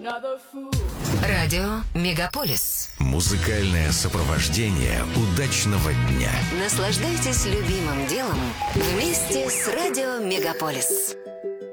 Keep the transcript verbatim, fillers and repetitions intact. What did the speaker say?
Радио Мегаполис. Музыкальное сопровождение удачного дня. Наслаждайтесь любимым делом вместе с Радио Мегаполис.